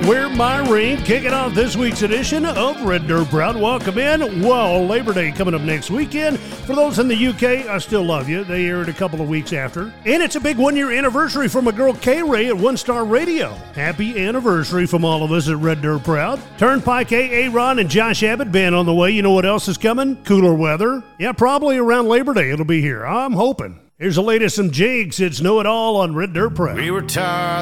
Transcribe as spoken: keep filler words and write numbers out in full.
Wear My Ring, kicking off this week's edition of Red Dirt Proud. Welcome in. Well, Labor Day coming up next weekend. For those in the U K, I still love you. They aired a couple of weeks after. And it's a big one-year anniversary for my girl K-Ray at One Star Radio. Happy anniversary from all of us at Red Dirt Proud. Turnpike A, A-Ron, and Josh Abbott band on the way. You know what else is coming? Cooler weather. Yeah, probably around Labor Day it'll be here. I'm hoping. Here's the latest from Jakes. It's Know It All on Red Dirt Proud. We were tired.